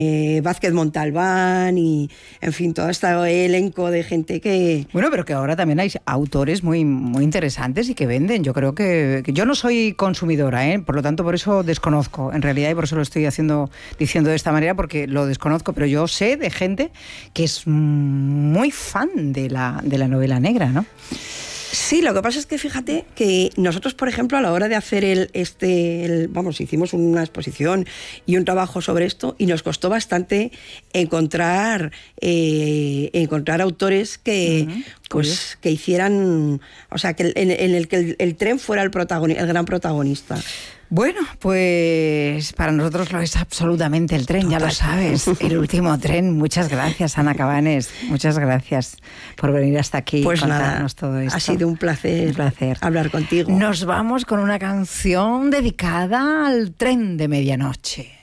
Vázquez Montalbán y, en fin, todo este elenco de gente que... Bueno, pero que ahora también hay autores muy, muy interesantes y que venden. Yo creo que yo no soy consumidora, por lo tanto, por eso desconozco, en realidad, y por eso lo estoy diciendo de esta manera, porque lo desconozco, pero yo sé de gente que es muy fan de la novela negra, ¿no? Sí, lo que pasa es que fíjate que nosotros, por ejemplo, a la hora de hacer hicimos una exposición y un trabajo sobre esto y nos costó bastante encontrar autores que hicieran, o sea, que en el que el tren fuera el gran protagonista. Bueno, pues para nosotros lo es absolutamente el tren, ya lo sabes, el último tren. Muchas gracias, Ana Cabanes, muchas gracias por venir hasta aquí y contarnos todo esto. Ha sido un placer hablar contigo. Nos vamos con una canción dedicada al tren de medianoche.